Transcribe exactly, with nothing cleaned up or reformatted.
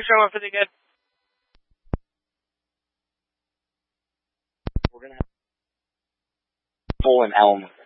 show went pretty good. We're gonna have full and Elm